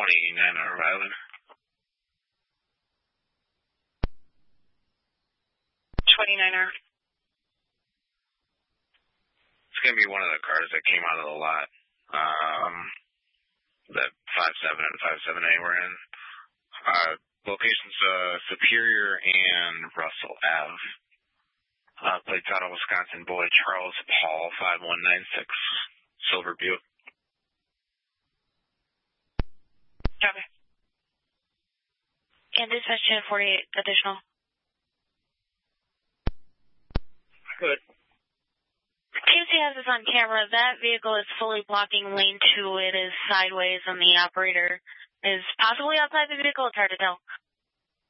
29 Rhode Island. 29er. It's going to be one of the cars that came out of the lot. That 57 and 57A were in. Locations Superior and Russell Ave. Plates out of Wisconsin. Boy Charles Paul 5196. Silver Buick. Copy. And dispatch 1048 additional. Good. QC has this on camera. That vehicle is fully blocking lane 2. It is sideways, and the operator is possibly outside the vehicle. It's hard to tell.